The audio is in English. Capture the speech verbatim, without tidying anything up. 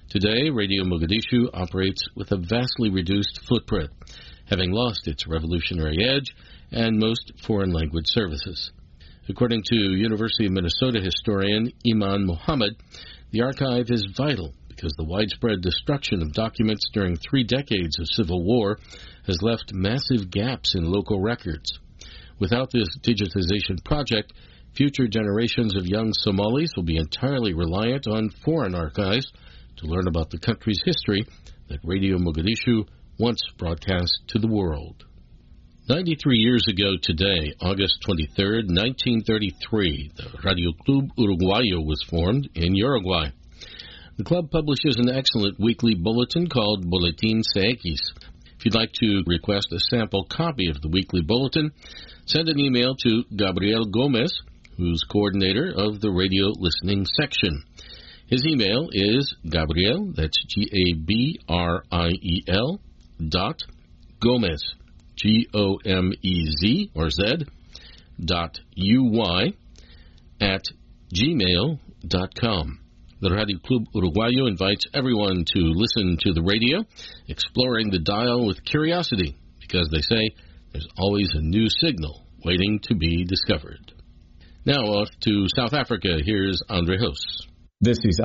Today, Radio Mogadishu operates with a vastly reduced footprint, having lost its revolutionary edge and most foreign language services. According to University of Minnesota historian Iman Mohammed, the archive is vital because the widespread destruction of documents during three decades of civil war has left massive gaps in local records. Without this digitization project, future generations of young Somalis will be entirely reliant on foreign archives to learn about the country's history that Radio Mogadishu once broadcast to the world. ninety-three years ago today, August twenty-third, nineteen thirty-three, the Radio Club Uruguayo was formed in Uruguay. The club publishes an excellent weekly bulletin called Boletín C X. If you'd like to request a sample copy of the weekly bulletin, send an email to Gabriel Gomez, who's coordinator of the radio listening section. His email is Gabriel, that's G A B R I E L, dot Gomez, G O M E Z, or Z, dot U Y, at gmail dot com. The Radio Club Uruguayo invites everyone to listen to the radio, exploring the dial with curiosity, because they say there's always a new signal waiting to be discovered. Now off to South Africa. Here's Andre Hoos. This is